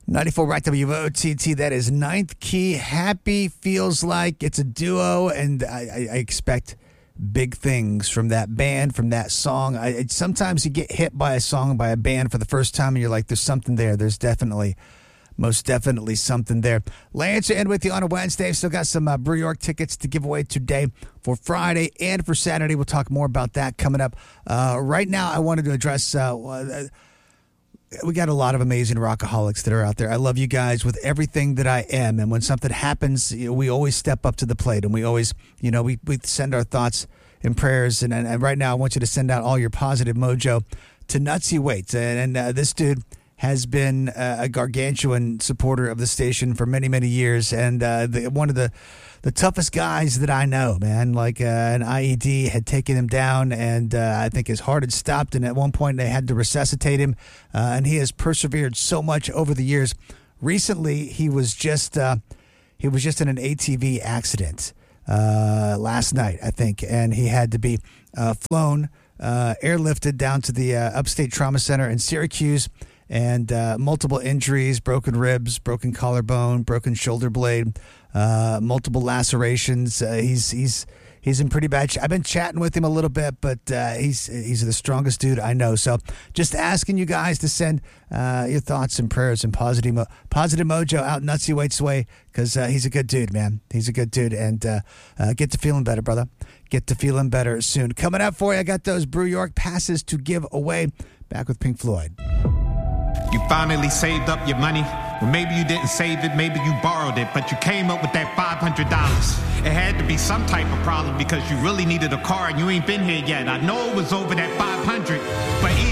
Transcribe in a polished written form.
94 Rock WOTT. That is Ninth Key. Happy feels like it's a duo, and I expect big things from that band, from that song. Sometimes you get hit by a song by a band for the first time, and you're like, there's something there. There's most definitely something there. Lance, end with you on a Wednesday. Still got some Brew York tickets to give away today for Friday and for Saturday. We'll talk more about that coming up. Right now, I wanted to address... we got a lot of amazing rockaholics that are out there. I love you guys with everything that I am. And when something happens, we always step up to the plate, and we always, we send our thoughts and prayers. And right now, I want you to send out all your positive mojo to Nutsy Waits. And this dude has been a gargantuan supporter of the station for many, many years. And one of the toughest guys that I know, man. Like an IED had taken him down, and I think his heart had stopped, and at one point they had to resuscitate him, and he has persevered so much over the years. Recently, he was just in an ATV accident last night, I think, and he had to be flown, airlifted down to the Upstate Trauma Center in Syracuse, and multiple injuries, broken ribs, broken collarbone, broken shoulder blade, multiple lacerations. He's in pretty bad shape. I've been chatting with him a little bit, but he's the strongest dude I know. So just asking you guys to send your thoughts and prayers and positive mojo out Nutsy Waits' way, because he's a good dude, man. He's a good dude, and get to feeling better, brother. Get to feeling better soon. Coming up for you, I got those Brew York passes to give away. Back with Pink Floyd. You finally saved up your money. Or maybe you didn't save it, maybe you borrowed it, but you came up with that $500. It had to be some type of problem because you really needed a car and you ain't been here yet. I know it was over that $500, but